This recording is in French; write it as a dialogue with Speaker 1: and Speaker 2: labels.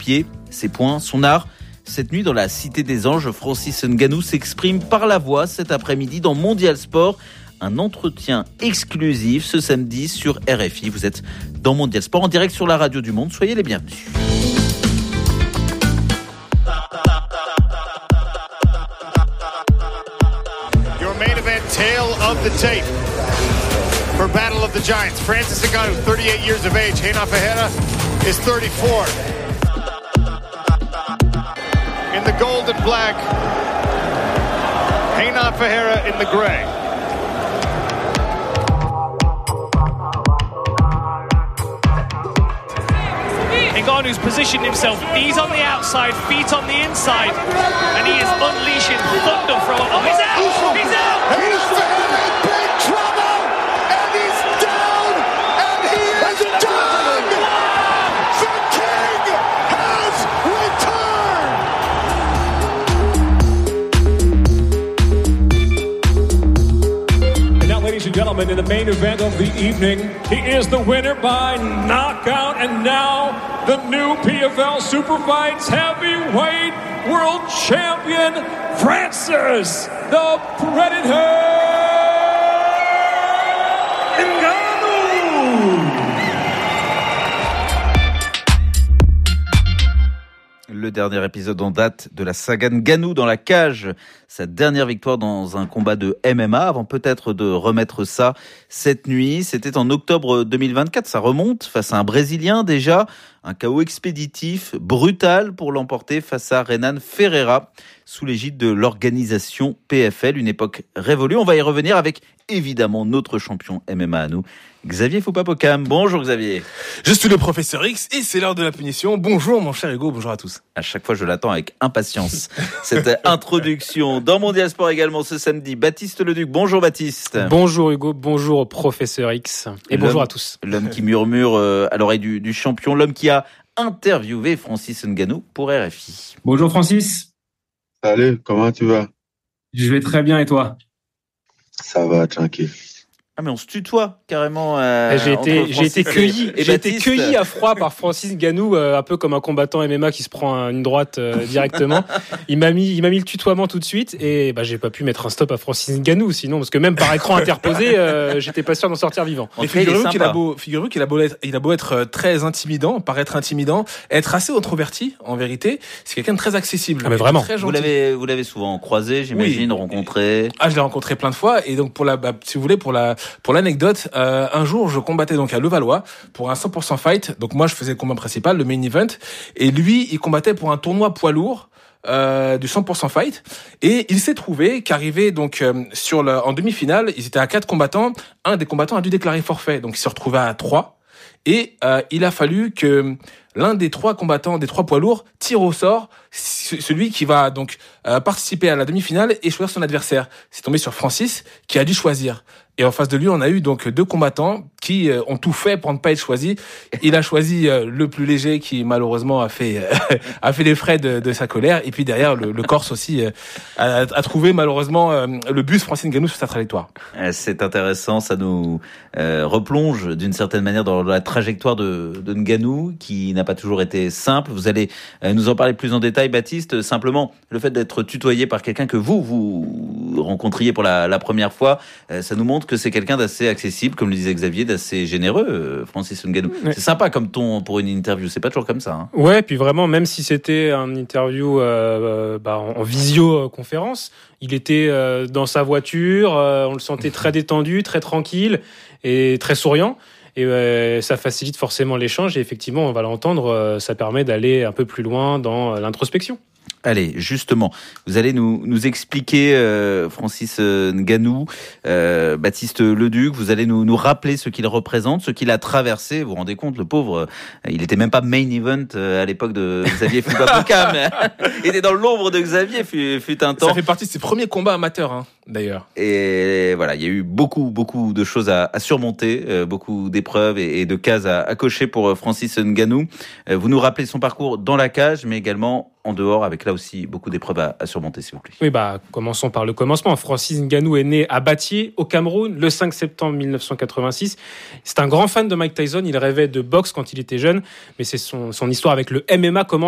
Speaker 1: pieds, ses poings, son art. Cette nuit, dans la Cité des Anges, Francis Ngannou s'exprime par la voix cet après-midi dans Mondial Sport. Un entretien exclusif ce samedi sur RFI. Vous êtes dans Mondial Sport en direct sur la radio du Monde. Soyez les bienvenus.
Speaker 2: Your main event, tale of the tape for Battle of the Giants. Francis Ngannou, 38 years of age. Renan Ferreira is 34. In the gold and black, Renan Ferreira in the gray.
Speaker 3: Ngannou's positioned himself, knees on the outside, feet on the inside, and he is unleashing thunder from... Oh, he's out! He's out!
Speaker 2: He's in big trouble! And he's down! And he is done! The king has returned!
Speaker 4: And now, ladies and gentlemen, in the main event of the evening, he is the winner by knockout, and now the new PFL Super Fights Heavyweight World Champion, Francis the Predator Ngannou.
Speaker 1: Le dernier épisode en date de la saga Ngannou dans la cage. Sa dernière victoire dans un combat de MMA avant peut-être de remettre ça cette nuit. C'était en octobre 2024. Ça remonte face à un Brésilien déjà. Un KO expéditif, brutal pour l'emporter face à Renan Ferreira sous l'égide de l'organisation PFL. Une époque révolue. On va y revenir avec évidemment notre champion MMA à nous, Xavier Foupapokam. Bonjour Xavier.
Speaker 5: Je suis le professeur X et c'est l'heure de la punition. Bonjour mon cher Hugo, bonjour à tous.
Speaker 1: À chaque fois je l'attends avec impatience. Cette introduction dans Mondial Sport également ce samedi. Baptiste Leduc, bonjour Baptiste.
Speaker 6: Bonjour Hugo, bonjour professeur X et bonjour à tous.
Speaker 1: L'homme qui murmure à l'oreille du champion, l'homme qui a interviewé Francis Ngannou pour RFI.
Speaker 7: Bonjour Francis.
Speaker 8: Salut, comment tu vas?
Speaker 7: Je vais très bien et toi?
Speaker 8: Ça va, tranquille.
Speaker 1: Ah mais on se tutoie carrément.
Speaker 6: J'ai été cueilli à froid par Francis Ngannou, un peu comme un combattant MMA qui se prend une droite directement. Il m'a mis le tutoiement tout de suite et j'ai pas pu mettre un stop à Francis Ngannou sinon parce que même par écran interposé, j'étais pas sûr d'en sortir vivant.
Speaker 5: Mais figurez-vous qu'il a beau être très intimidant, paraître intimidant, être assez introverti en vérité, c'est quelqu'un de très accessible.
Speaker 6: Ah mais vraiment.
Speaker 5: Très
Speaker 1: vous l'avez souvent croisé, j'imagine, oui. Rencontré.
Speaker 5: Ah je l'ai rencontré plein de fois et donc si vous voulez pour l'anecdote, un jour, je combattais donc à Levallois pour un 100% fight. Donc moi, je faisais le combat principal, le main event, et lui, il combattait pour un tournoi poids lourd du 100% fight. Et il s'est trouvé qu'arrivé donc en demi-finale, ils étaient à 4 combattants. Un des combattants a dû déclarer forfait, donc il se retrouvait à 3. Et il a fallu que l'un des 3 combattants, des 3 poids lourds, tire au sort celui qui va donc participer à la demi-finale et choisir son adversaire. C'est tombé sur Francis qui a dû choisir. Et en face de lui, on a eu donc 2 combattants qui ont tout fait pour ne pas être choisis. Il a choisi le plus léger qui malheureusement a fait les frais de sa colère. Et puis derrière, le Corse aussi a trouvé malheureusement le bus Francis Ngannou sur sa trajectoire.
Speaker 1: C'est intéressant, ça nous replonge d'une certaine manière dans la trajectoire de Ngannou qui n'a pas toujours été simple. Vous allez nous en parler plus en détail, Baptiste. Simplement, le fait d'être tutoyé par quelqu'un que vous rencontriez pour la première fois, ça nous montre que c'est quelqu'un d'assez accessible, comme le disait Xavier, d'assez généreux, Francis Ngannou. Ouais. C'est sympa comme ton pour une interview, c'est pas toujours comme ça. Hein.
Speaker 6: Ouais, puis vraiment, même si c'était une interview en visioconférence, il était dans sa voiture, on le sentait très détendu, très tranquille et très souriant. Et ça facilite forcément l'échange et effectivement, on va l'entendre, ça permet d'aller un peu plus loin dans l'introspection.
Speaker 1: Allez, justement, vous allez nous expliquer Francis Ngannou, Baptiste Leduc, vous allez nous rappeler ce qu'il représente, ce qu'il a traversé. Vous vous rendez compte, le pauvre, il était même pas main event à l'époque de Xavier Foupapokam. Il était dans l'ombre de Xavier fut un temps.
Speaker 5: Ça fait partie de ses premiers combats amateurs, d'ailleurs.
Speaker 1: Et voilà, il y a eu beaucoup de choses à surmonter, beaucoup d'épreuves et de cases à cocher pour Francis Ngannou. Vous nous rappelez son parcours dans la cage, mais également en dehors, avec là aussi beaucoup d'épreuves à surmonter, s'il vous plaît.
Speaker 6: Oui, commençons par le commencement. Francis Ngannou est né à Batié, au Cameroun, le 5 septembre 1986. C'est un grand fan de Mike Tyson. Il rêvait de boxe quand il était jeune, mais c'est son histoire avec le MMA commence